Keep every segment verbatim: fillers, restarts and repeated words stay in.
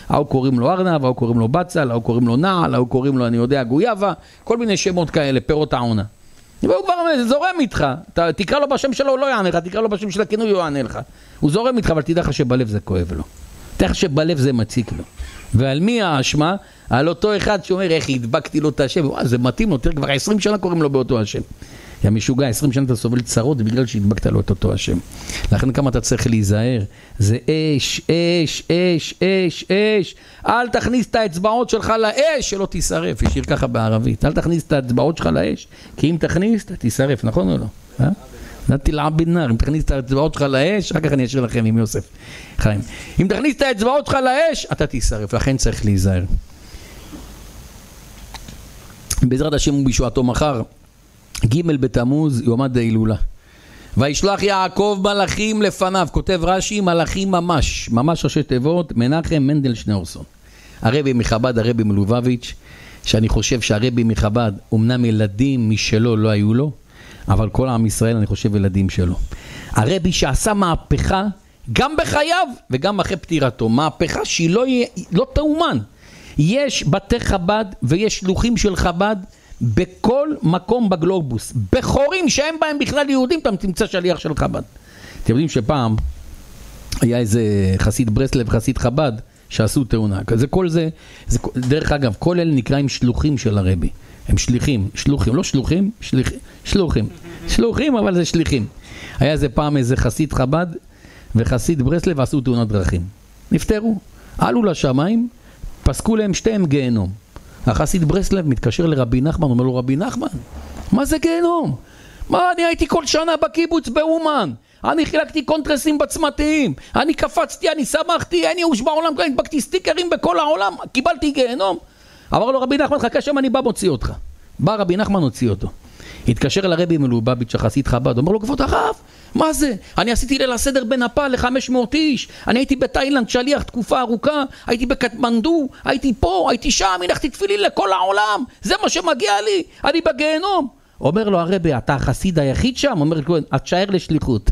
ההוא קוראים לו ארנב, ההוא קוראים לו בצל, ההוא קוראים לו נעל, ההוא קוראים לו, אני יודע, גויאבה, כל מיני שמות כאלה, פירות העונה. והוא כבר זורם איתך, אתה, תקרא לו בשם שלו, הוא לא יענה לך, תקרא לו בשם של הכינוי, הוא יענה לך. הוא זורם איתך, אבל תדע לך שבלב זה כואב לו. תדע לך שבלב זה מציק לו. ועל מי האשמה? על אותו אחד שאומר, איך הדבקתי לו את השם, וואו, זה מתאים לו, תראה, כבר עשרים שנה קוראים לו באותו השם. יא משוגע, עשרים שנה אתה סובל צרות בגלל שהדבקת לו את אותו השם. לכן כמה אתה צריך להיזהר, זה אש, אש, אש, אש, אש. אל תכניס את האצבעות שלך לאש, שלא תישרף. ישיר ככה בערבית, אל תכניס את האצבעות שלך לאש, כי אם תכניס, אתה תישרף, נכון או לא? אה? זה תלעב בנר, אם תכניס את האצבעות שלך לאש, אחר כך אני אשאיר לכם עם יוסף חיים. אם תכניס את האצבעות שלך לאש, אתה תישרף, לכן צריך להיזהר. בעזרת השם ובישועתו מחר, ג' בתמוז, יומד ההילולה. וישלח יעקב מלאכים לפניו, כותב רש"י, מלאכים ממש, ממש ראשי תיבות, מנחם מנדל שניאורסון. הרבי מחב"ד, הרבי מלובביץ', שאני חושב שהרבי מחב"ד, אמנם ילדים משלו לא היו לו, אבל כל עם ישראל אני חושב ילדים שלו. הרבי שעשה מהפכה, גם בחייו וגם אחרי פטירתו, מהפכה שהיא לא, לא תאומן. יש בתי חב"ד ויש שלוחים של חב"ד, בכל מקום בגלובוס, בחורים שהם בהם בכלל יהודים, אתה תמצא שליח של חב"ד. אתם יודעים שפעם היה איזה חסיד ברסלב, חסיד חב"ד, שעשו תאונה. זה כל זה, זה, דרך אגב, כל אלה נקראים שלוחים של הרבי. הם שליחים, שלוחים, לא שלוחים, שליח, שלוחים. שלוחים, אבל זה שליחים. היה איזה פעם איזה חסיד חב"ד וחסיד ברסלב עשו תאונת דרכים. נפטרו, עלו לשמיים, פסקו להם שתיהם גיהנום. החסיד ברסלב מתקשר לרבי נחמן, אומר לו, רבי נחמן, מה זה גיהנום? מה, אני הייתי כל שנה בקיבוץ באומן, אני חילקתי קונטרסים בצמתיים, אני קפצתי, אני שמחתי, אני אוש בעולם, אני הדבקתי סטיקרים בכל העולם, קיבלתי גיהנום. אמר לו רבי נחמן, חכה שם, אני בא מוציא אותך. בא רבי נחמן, הוציא אותו. התקשר לרבי מלובביץ' החסיד חב"ד, אומר לו, כבוד הרב, מה זה? אני עשיתי ליל הסדר בנפאל ל-חמש מאות איש, אני הייתי בתאילנד שליח תקופה ארוכה, הייתי בקטמנדו, הייתי פה, הייתי שם, הנחתי תפילין לכל העולם, זה מה שמגיע לי, אני בגיהנום. אומר לו הרבי, אתה החסיד היחיד שם? אומר לו, את שער לשליחות.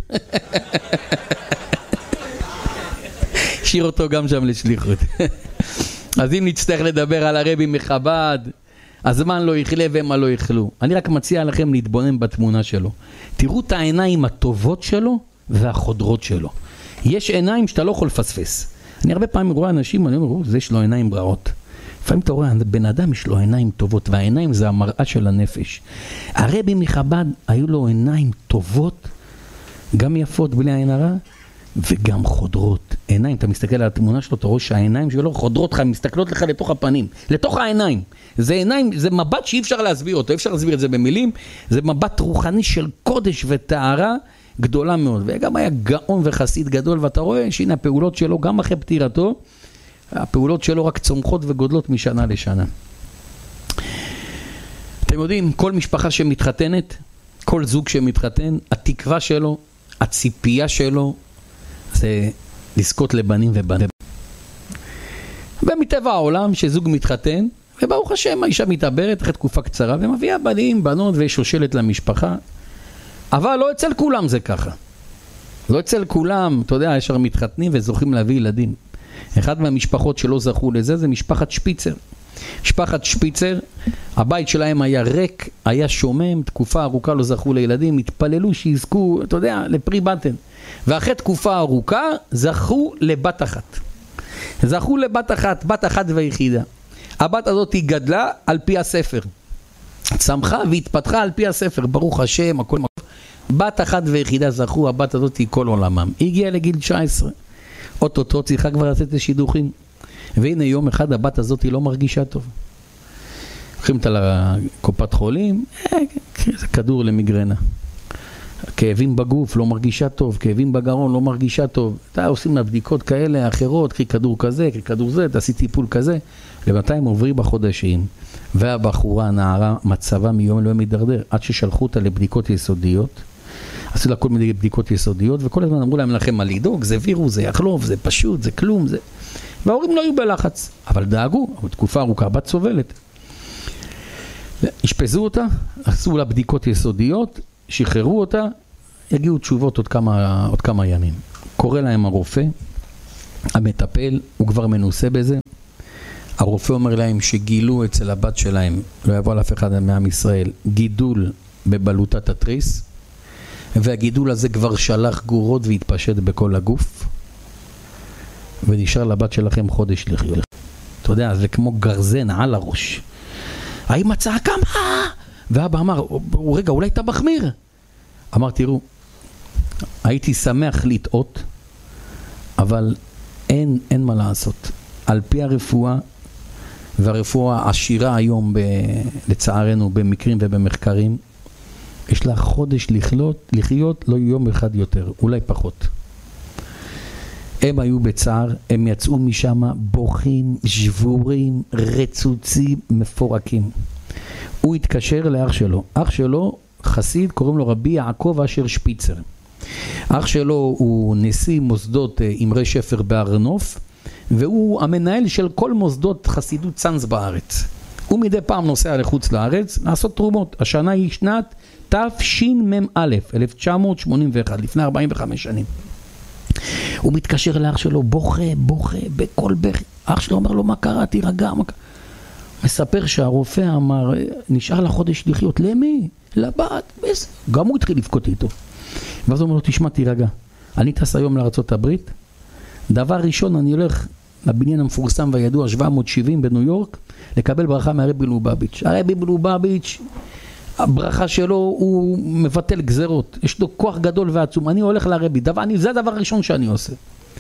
שיר אותו גם שם לשליחות. אז אם נצטרך לדבר על הרבי מחב"ד, הזמן לא יחלה ומה לא יחלו. אני רק מציע לכם להתבונן בתמונה שלו. תראו את העיניים הטובות שלו והחודרות שלו. יש עיניים שאתה לא יכול לפספס. אני הרבה פעמים רואה אנשים, אני אומר, זה יש לו עיניים רעות. לפעמים אתה רואה, בן אדם יש לו עיניים טובות, והעיניים זה המראה של הנפש. הרבי מחב"ד היו לו עיניים טובות, גם יפות בלי עין הרע, וגם חודרות. עיניים, אתה מסתכל על התמונה שלו, אתה רואה שהעיניים שלו חודרות לך, מסתכלות לך לתוך הפנים, לתוך העיניים. זה עיניים, זה מבט שאי אפשר להסביר אותו, אי אפשר להסביר את זה במילים, זה מבט רוחני של קודש וטהרה גדולה מאוד. וגם היה גאון וחסיד גדול, ואתה רואה שהנה הפעולות שלו, גם אחרי פטירתו, הפעולות שלו רק צומחות וגודלות משנה לשנה. אתם יודעים, כל משפחה שמתחתנת, כל זוג שמתחתן, התקווה שלו, הציפייה שלו, זה לזכות לבנים ובנים. ומטבע העולם שזוג מתחתן, וברוך השם האישה מתעברת אחרי תקופה קצרה, ומביאה בנים, בנות ושושלת למשפחה. אבל לא אצל כולם זה ככה. לא אצל כולם, אתה יודע, ישר מתחתנים וזוכים להביא ילדים. אחד מהמשפחות שלא זכו לזה, זה משפחת שפיצר. משפחת שפיצר, הבית שלהם היה ריק, היה שומם, תקופה ארוכה לא זכו לילדים, התפללו שיזכו, אתה יודע, לפרי בטן. ואחרי תקופה ארוכה, זכו לבת אחת. זכו לבת אחת, בת אחת ויחידה. הבת הזאת היא גדלה על פי הספר. צמחה והתפתחה על פי הספר, ברוך השם, הכל מקום. בת אחת ויחידה זכו, הבת הזאת היא כל עולמם. היא הגיעה לגיל תשע עשרה. אוטוטו צריכה כבר לצאת לשידוכים. והנה יום אחד הבת הזאת היא לא מרגישה טוב. הולכים אותה לקופת חולים, זה כדור למיגרנה. כאבים בגוף, לא מרגישה טוב, כאבים בגרון, לא מרגישה טוב. אתה עושים לה בדיקות כאלה, אחרות, קחי כדור כזה, קחי כדור זה, תעשי טיפול כזה. למאתיים עוברים בחודשים, והבחורה, הנערה, מצבה מיום לא מדרדר, עד ששלחו אותה לבדיקות יסודיות. עשו לה כל מיני בדיקות יסודיות, וכל הזמן אמרו להם לכם מה לדאוג, זה וירוס, זה יחלוף, זה פשוט, זה כלום, זה... וההורים לא היו בלחץ, אבל דאגו, בתקופה ארוכה, בת סובלת. השפזו אותה, עשו לה בדיקות יסודיות, שחררו אותה, יגיעו תשובות עוד כמה, עוד כמה ימים. קורא להם הרופא, המטפל, הוא כבר מנוסה בזה, הרופא אומר להם שגילו אצל הבת שלהם, לא יבוא על אף אחד מעם ישראל, גידול בבלוטת התריס, והגידול הזה כבר שלח גורות והתפשט בכל הגוף, ונשאר לבת שלכם חודש לחיות. אתה יודע, זה כמו גרזן על הראש. האמא צעקה, מה? ואבא אמר, רגע, אולי אתה מחמיר. אמר, תראו, הייתי שמח לטעות, אבל אין, אין מה לעשות. על פי הרפואה, והרפואה עשירה היום, ב, לצערנו, במקרים ובמחקרים, יש לה חודש לחיות, לחיות לא יום אחד יותר, אולי פחות. הם היו בצער, הם יצאו משם בוכים, שבורים, רצוצים, מפורקים. הוא התקשר לאח שלו. אח שלו, חסיד, קוראים לו רבי יעקב אשר שפיצר. אח שלו הוא נשיא מוסדות אמרי שפר בהר נוף, והוא המנהל של כל מוסדות חסידות צאנז בארץ. הוא מדי פעם נוסע לחוץ לארץ לעשות תרומות. השנה היא שנת תשמ"א, אלף תשע מאות שמונים ואחת, לפני ארבעים וחמש שנים. הוא מתקשר לאח שלו, בוכה, בוכה, בכל בכי. אח שלו אומר לו, מה קרה? תירגע, מה קרה? מספר שהרופא אמר, נשאר לה חודש לחיות. למי? לבת. גם הוא התחיל לבכות איתו. ואז הוא אומר לו, תשמע, תירגע. אני טס היום לארצות הברית. דבר ראשון, אני הולך לבניין המפורסם והידוע שבע מאות שבעים בניו יורק, לקבל ברכה מהרבי מלובביץ'. הרבי מלובביץ', הברכה שלו הוא מבטל גזרות. יש לו כוח גדול ועצום. אני הולך לרבי. דבר, אני, זה הדבר הראשון שאני עושה.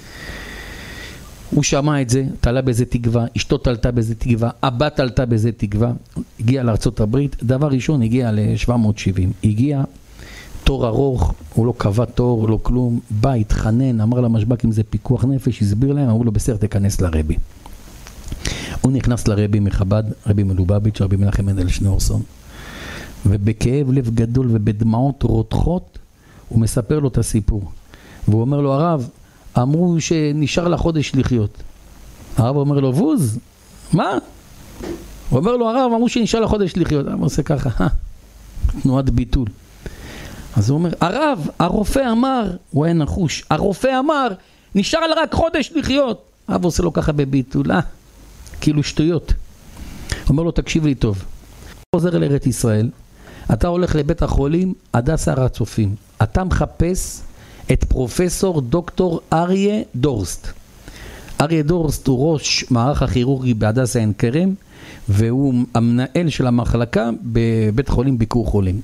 הוא שמע את זה, תלה בזה תקווה, אשתו תלתה בזה תקווה, הבת תלתה בזה תקווה, הגיע לארצות הברית, דבר ראשון הגיע ל-שבע מאות שבעים, הגיע תור ארוך, הוא לא קבע תור, לא כלום, בא, התחנן, אמר למשב"ק אם זה פיקוח נפש, הסביר להם, אמרו לו בסדר תכנס לרבי. הוא נכנס לרבי מחב"ד, רבי מלובביץ', רבי מנחם מנדל שניאורסון, ובכאב לב גדול ובדמעות רותחות, הוא מספר לו את הסיפור, והוא אומר לו, הרב, אמרו שנשאר לה חודש לחיות. הרב אומר לו, ווז, מה? הוא אומר לו, הרב, אמרו שנשאר לה חודש לחיות. הרב עושה ככה, תנועת ביטול. אז הוא אומר, הרב, הרופא אמר, הוא היה נחוש, הרופא אמר, נשאר לה רק חודש לחיות. הרב עושה לו ככה בביטול, אה, כאילו שטויות. הוא אומר לו, תקשיב לי טוב. אתה חוזר לארץ ישראל, אתה הולך לבית החולים, הדסה הר הצופים. אתה מחפש את פרופסור דוקטור אריה דורסט. אריה דורסט הוא ראש מערך הכירורגי בהדסה עין כרם, והוא המנהל של המחלקה בבית חולים ביקור חולים.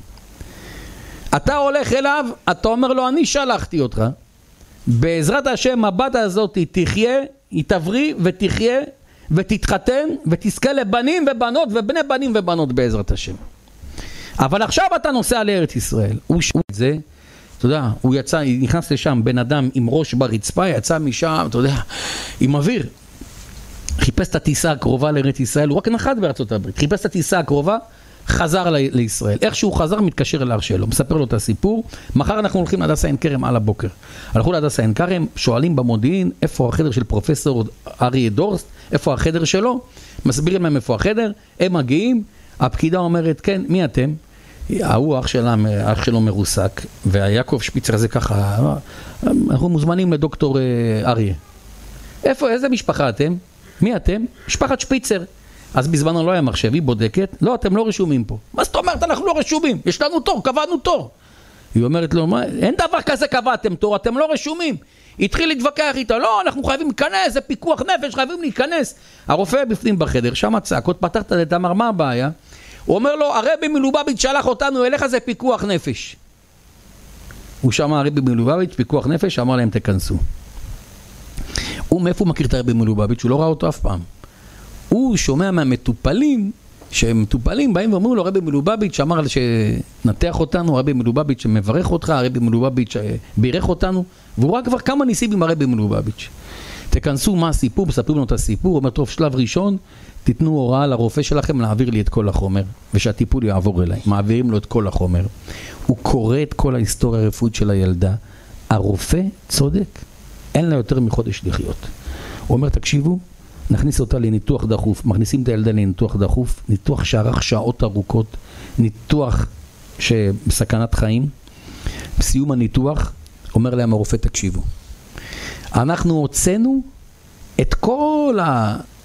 אתה הולך אליו, אתה אומר לו, אני שלחתי אותך, בעזרת השם הבת הזאת תחיה, היא תבריא ותחיה ותתחתן ותזכה לבנים ובנות ובני בנים ובנות בעזרת השם. אבל עכשיו אתה נוסע לארץ ישראל. הוא שואל את זה, אתה יודע, הוא יצא, נכנס לשם בן אדם עם ראש ברצפה, יצא משם, אתה יודע, עם אוויר. חיפש את הטיסה הקרובה לארץ ישראל, הוא רק נחת בארצות הברית. חיפש את הטיסה הקרובה, חזר ל- לישראל. איך שהוא חזר, מתקשר אל האח שלו, מספר לו את הסיפור. מחר אנחנו הולכים להדסה עין כרם על הבוקר. הלכו להדסה עין כרם, שואלים במודיעין, איפה החדר של פרופסור אריה דורסט, איפה החדר שלו, מסבירים להם איפה החדר, הם מגיעים, הפקידה אומרת, כן, מי אתם? ההוא אח שלה, אח שלו מרוסק, והיעקב שפיצר הזה ככה, אנחנו מוזמנים לדוקטור אריה. איפה, איזה משפחה אתם? מי אתם? משפחת שפיצר. אז בזמנו לא היה מחשב, היא בודקת, לא, אתם לא רשומים פה. מה זאת אומרת, אנחנו לא רשומים, יש לנו תור, קבענו תור. היא אומרת לו, מה? אין דבר כזה קבעתם תור, אתם לא רשומים. התחיל להתווכח איתה, לא, אנחנו חייבים להיכנס, זה פיקוח נפש, חייבים להיכנס. הרופא בפנים בחדר, שם צעקות, פתחת את אמר, מה הבעיה? הוא אומר לו, הרבי מלובביץ' שלח אותנו אליך, זה פיקוח נפש. הוא שמע הרבי מלובביץ', פיקוח נפש, אמר להם תכנסו. הוא מאיפה הוא מכיר את הרבי מלובביץ'? הוא לא ראה אותו אף פעם. הוא שומע מהמטופלים, שמטופלים באים ואומרים לו, הרבי מלובביץ' אמר שנתח אותנו, הרבי מלובביץ' מברך אותך, הרבי מלובביץ' בירך אותנו, והוא ראה כבר כמה ניסים עם הרבי מלובביץ'. תכנסו מה הסיפור, מספרים לו את הסיפור, הוא אומר, טוב, שלב ראשון, תיתנו הוראה לרופא שלכם להעביר לי את כל החומר, ושהטיפול יעבור אליי. מעבירים לו את כל החומר. הוא קורא את כל ההיסטוריה הרפואית של הילדה. הרופא צודק, אין לה יותר מחודש לחיות. הוא אומר, תקשיבו, נכניס אותה לניתוח דחוף, מכניסים את הילדה לניתוח דחוף, ניתוח שערך שעות ארוכות, ניתוח שבסכנת חיים. בסיום הניתוח, אומר להם הרופא, תקשיבו, אנחנו הוצאנו את כל ה... את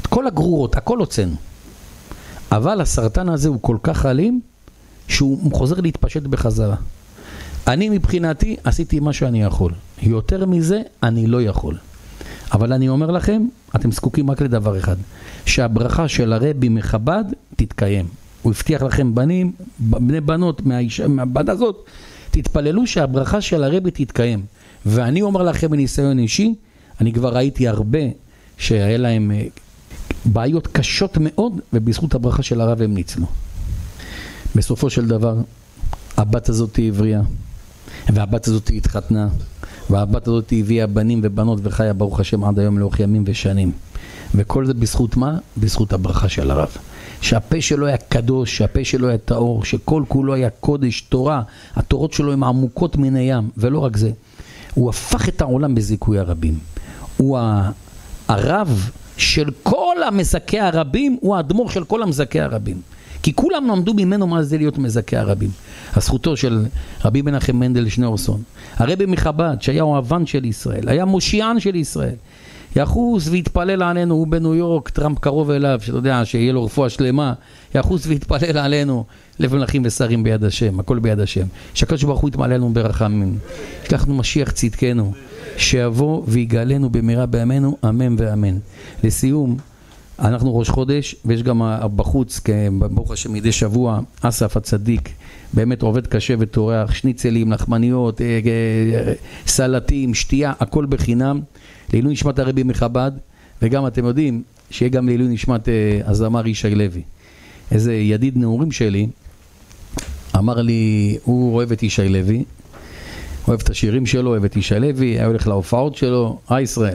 כל הגרורות, הכל הוצאנו. אבל הסרטן הזה הוא כל כך אלים, שהוא חוזר להתפשט בחזרה. אני מבחינתי עשיתי מה שאני יכול. יותר מזה אני לא יכול. אבל אני אומר לכם, אתם זקוקים רק לדבר אחד. שהברכה של הרבי מחב"ד תתקיים. הוא הבטיח לכם בנים, בני בנות מהאישה, מהבת הזאת, תתפללו שהברכה של הרבי תתקיים. ואני אומר לכם בניסיון אישי, אני כבר ראיתי הרבה שהיה להם בעיות קשות מאוד, ובזכות הברכה של הרב הם ניצלו. בסופו של דבר, הבת הזאת הבריאה, והבת הזאת התחתנה, והבת הזאת הביאה בנים ובנות וחיה ברוך השם עד היום לאורך ימים ושנים. וכל זה בזכות מה? בזכות הברכה של הרב. שהפה שלו היה קדוש, שהפה שלו היה טהור, שכל כולו היה קודש, תורה, התורות שלו הן עמוקות מן הים, ולא רק זה. הוא הפך את העולם בזיכוי הרבים. הוא הרב של כל המזכי הרבים, הוא האדמו"ר של כל המזכי הרבים. כי כולם למדו ממנו מה זה להיות מזכי הרבים. הזכותו של רבי מנחם מנדל שניאורסון, הרבי מחב"ד שהיה אוהבן של ישראל, היה מושיען של ישראל, יחוס והתפלל עלינו, הוא בניו יורק, טראמפ קרוב אליו, שאתה יודע שיהיה לו רפואה שלמה, יחוס והתפלל עלינו, לב מלכים ושרים ביד השם, הכל ביד השם, שהקדוש ברוך הוא יתמלא לנו ברחמים, שלחנו משיח צדקנו, שיבוא ויגאלנו במהרה בימינו, אמן ואמן. לסיום, אנחנו ראש חודש, ויש גם בחוץ, ברוך השם מדי שבוע, אסף הצדיק, באמת עובד קשה וטורח, שניצלים, לחמניות, סלטים, שתייה, הכל בחינם, לעילוי נשמת הרבי מחב"ד, וגם אתם יודעים, שיהיה גם לעילוי נשמת הזמר ישי לוי. איזה ידיד נעורים שלי, אמר לי, הוא אוהב את ישי לוי, אוהב את השירים שלו, אוהב את ישי לוי, היה הולך להופעות שלו, היי ישראל.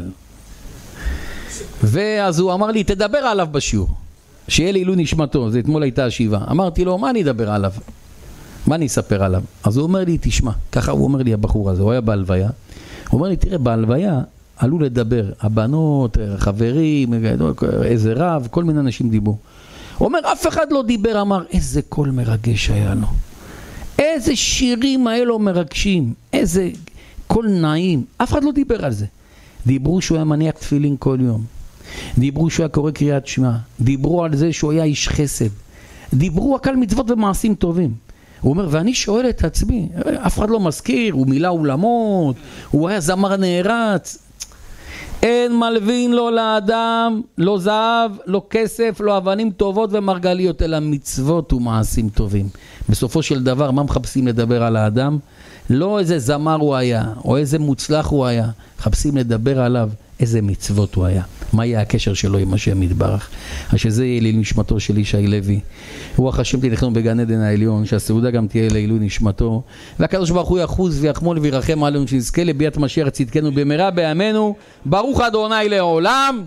ואז הוא אמר לי, תדבר עליו בשיעור, שיהיה לעילוי נשמתו, זה אתמול הייתה השיבה. אמרתי לו, מה אני אדבר עליו? מה אני אספר עליו? אז הוא אומר לי, תשמע, ככה הוא אומר לי הבחור הזה, הוא היה בהלוויה, הוא אומר לי, תראה, בהלוויה עלו לדבר, הבנות, חברים, איזה רב, כל מיני אנשים דיברו. הוא אומר, אף אחד לא דיבר, אמר, איזה קול מרגש היה לו. איזה שירים האלו מרגשים, איזה קול נעים, אף אחד לא דיבר על זה. דיברו שהוא היה מניח תפילין כל יום, דיברו שהוא היה קורא קריאת שמע, דיברו על זה שהוא היה איש חסד, דיברו רק על מצוות ומעשים טובים. הוא אומר, ואני שואל את עצמי, אף אחד לא מזכיר, הוא מילא אולמות, הוא היה זמר נערץ. אין מלווין לו לאדם, לא זהב, לא כסף, לא אבנים טובות ומרגליות, אלא מצוות ומעשים טובים. בסופו של דבר, מה מחפשים לדבר על האדם? לא איזה זמר הוא היה, או איזה מוצלח הוא היה, מחפשים לדבר עליו איזה מצוות הוא היה. מה יהיה הקשר שלו עם השם יתברך? אז שזה יהיה לעילוי נשמתו של ישי לוי. רוח השם תנחנו בגן עדן העליון, שהסעודה גם תהיה לעילוי נשמתו. והקדוש ברוך הוא יחוז ויחמול וירחם עלינו, שנזכה לביאת משיח צדקנו במהרה בימינו. ברוך אדוני לעולם.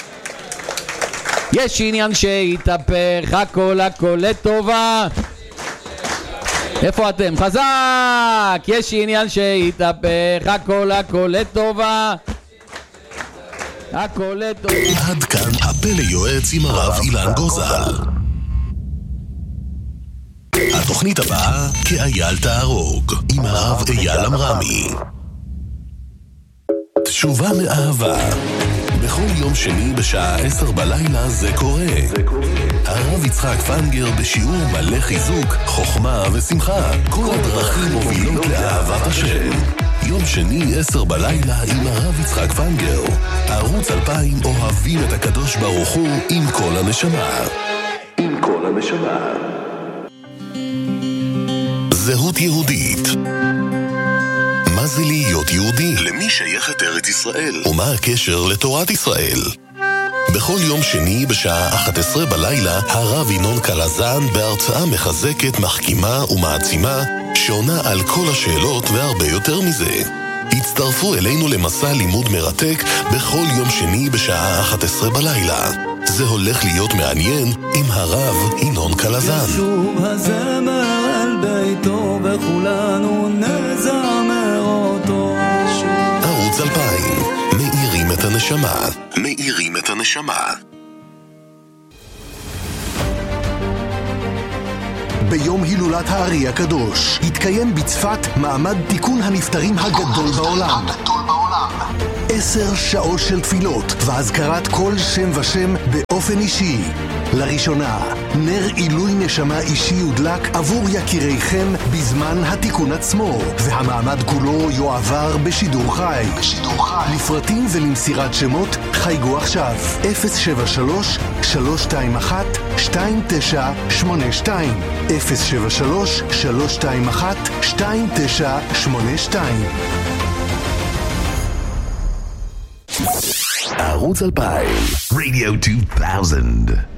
יש עניין שיתהפך הכל הכל לטובה. איפה אתם? חזק! יש עניין שיתהפך הכל הכל לטובה. הכל לטובה. עד כאן הפלא יועץ עם הרב אילן גוזל. התוכנית הבאה כאייל תהרוג עם הרב אייל אמרמי. תשובה מאהבה בכל יום שני בשעה עשר בלילה זה קורה. הרב יצחק פנגר בשיעור מלא חיזוק, חוכמה ושמחה. כל הדרכים מובילות לאהבת השם. יום שני עשר בלילה עם הרב יצחק פנגר. ערוץ אלפיים אוהבים את הקדוש ברוך הוא עם כל הנשמה. עם כל הנשמה. זהות יהודית. מה זה להיות יהודי? למי שייכת ארץ ישראל? ומה הקשר לתורת ישראל? בכל יום שני בשעה אחת עשרה בלילה, הרב ינון קלזן בהרצאה מחזקת, מחכימה ומעצימה, שעונה על כל השאלות והרבה יותר מזה. הצטרפו אלינו למסע לימוד מרתק בכל יום שני בשעה אחת עשרה בלילה. זה הולך להיות מעניין עם הרב ינון קלזן. ישוב הזמר על ביתו וכולנו נזמר אותו. ערוץ אלפיים, מאירים את הנשמה. מאירים את הנשמה. ביום הילולת הארי הקדוש התקיים בצפת מעמד תיקון הנפטרים הגדול בעולם. עשר שעות של תפילות והזכרת כל שם ושם באופן אישי. לראשונה, נר עילוי נשמה אישי יודלק עבור יקיריכם בזמן התיקון עצמו, והמעמד כולו יועבר בשידור חי. בשידור חי. לפרטים ולמסירת שמות חייגו עכשיו אפס שבע שלוש שלוש שתיים אחת שתיים תשע שמונה שתיים אפס שבע שלוש שלוש שתיים אחת שתיים תשע שמונה שתיים. ערוץ אלפיים, Radio two thousand.